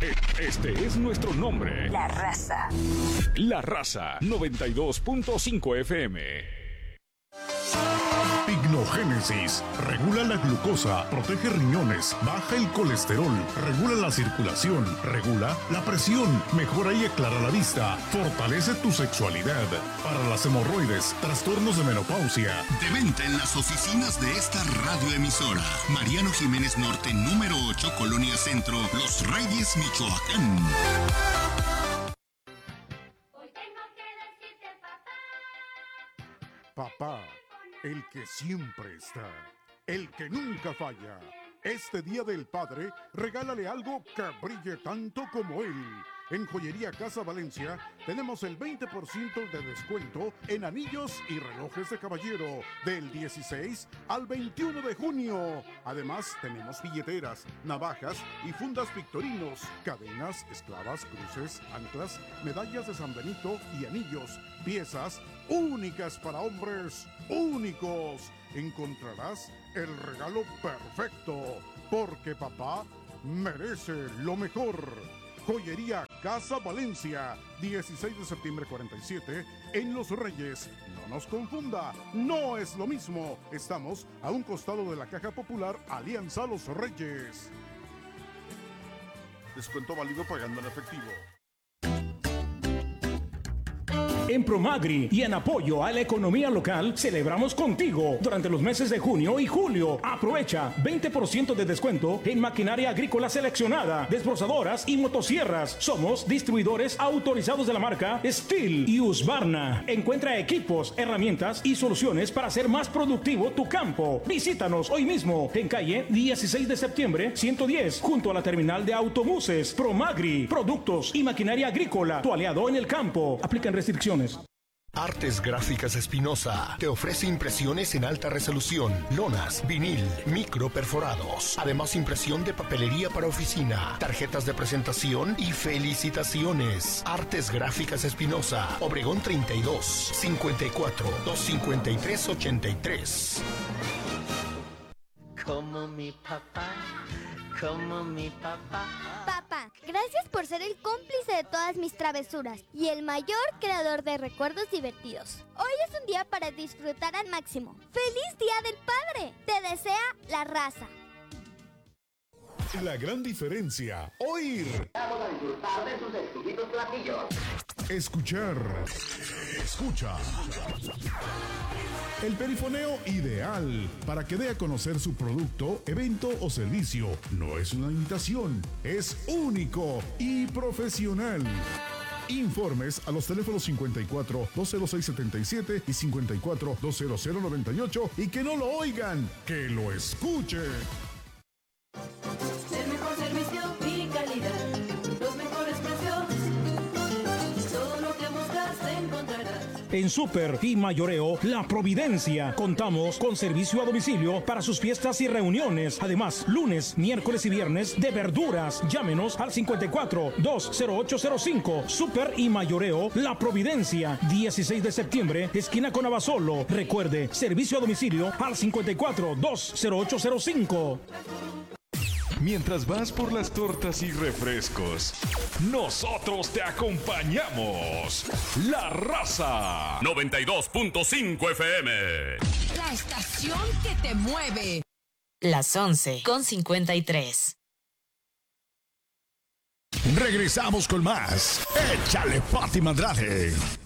Este es nuestro nombre. La Raza. La Raza 92.5 FM. Pignogénesis. Regula la glucosa, protege riñones, baja el colesterol, regula la circulación, regula la presión, mejora y aclara la vista, fortalece tu sexualidad. Para las hemorroides, trastornos de menopausia. De venta en las oficinas de esta radioemisora. Mariano Jiménez Norte, número 8, Colonia Centro, Los Reyes, Michoacán. Hoy tengo que decirte, Papá, el que siempre está, el que nunca falla. Este Día del Padre, regálale algo que brille tanto como él. En Joyería Casa Valencia tenemos el 20% de descuento en anillos y relojes de caballero del 16 al 21 de junio. Además, tenemos billeteras, navajas y fundas Victorinos, cadenas, esclavas, cruces, anclas, medallas de San Benito y anillos, piezas únicas para hombres únicos. Encontrarás el regalo perfecto, porque papá merece lo mejor. Joyería Casa Valencia, 16 de septiembre 47, en Los Reyes. No nos confunda, no es lo mismo. Estamos a un costado de la Caja Popular Alianza Los Reyes. Descuento válido pagando en efectivo. En Promagri y en apoyo a la economía local, celebramos contigo durante los meses de junio y julio. Aprovecha 20% de descuento en maquinaria agrícola seleccionada, desbrozadoras y motosierras. Somos distribuidores autorizados de la marca Steel y Husqvarna. Encuentra equipos, herramientas y soluciones para hacer más productivo tu campo. Visítanos hoy mismo en calle 16 de septiembre 110, junto a la terminal de autobuses. Promagri, productos y maquinaria agrícola, tu aliado en el campo. Aplican restricciones. Artes Gráficas Espinosa te ofrece impresiones en alta resolución, lonas, vinil, micro perforados. Además, impresión de papelería para oficina, tarjetas de presentación y felicitaciones. Artes Gráficas Espinosa, Obregón 32, 54 253 83. Como mi papá, como mi papá. Papá, gracias por ser el cómplice de todas mis travesuras y el mayor creador de recuerdos divertidos. Hoy es un día para disfrutar al máximo. ¡Feliz Día del Padre! Te desea La Raza. La gran diferencia, oír. Vamos a disfrutar de sus exquisitos platillos. Escuchar. Escucha. El perifoneo ideal para que dé a conocer su producto, evento o servicio. No es una imitación, es único y profesional. Informes a los teléfonos 54 206 77 y 54 200 98 y que no lo oigan, que lo escuchen. El mejor servicio y calidad, los mejores precios, todo lo que buscas encontrarás. En Super y Mayoreo La Providencia contamos con servicio a domicilio para sus fiestas y reuniones. Además, lunes, miércoles y viernes de verduras. Llámenos al 54 20805. Super y Mayoreo La Providencia, 16 de septiembre, esquina con Abasolo. Recuerde, servicio a domicilio al 54 20805. Mientras vas por las tortas y refrescos, nosotros te acompañamos. La Raza 92.5 FM. La estación que te mueve. Las 11:53. Regresamos con más. Échale, Fátima Andrade.